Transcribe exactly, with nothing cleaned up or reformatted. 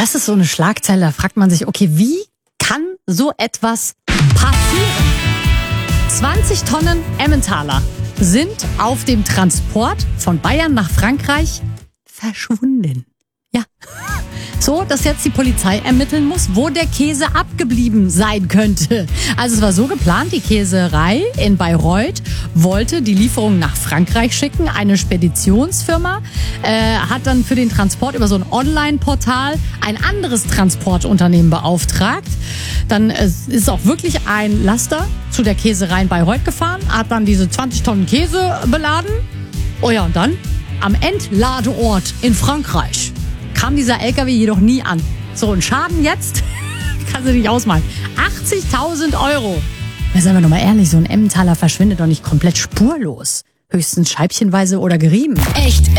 Das ist so eine Schlagzeile, da fragt man sich, okay, wie kann so etwas passieren? zwanzig Tonnen Emmentaler sind auf dem Transport von Bayern nach Frankreich verschwunden. Ja, so, dass jetzt die Polizei ermitteln muss, wo der Käse abgeblieben sein könnte. Also es war so geplant, die Käserei in Bayreuth wollte die Lieferung nach Frankreich schicken. Eine Speditionsfirma äh, hat dann für den Transport über so ein Online-Portal ein anderes Transportunternehmen beauftragt. Dann äh, ist auch wirklich ein Laster zu der Käserei in Bayreuth gefahren, hat dann diese zwanzig Tonnen Käse beladen. Oh ja, und dann am Entladeort in Frankreich kam dieser L K W jedoch nie an. So, ein Schaden jetzt, kannst du nicht ausmalen, achtzigtausend Euro. Ja, seien wir doch mal ehrlich, so ein Emmentaler verschwindet doch nicht komplett spurlos. Höchstens scheibchenweise oder gerieben. Echt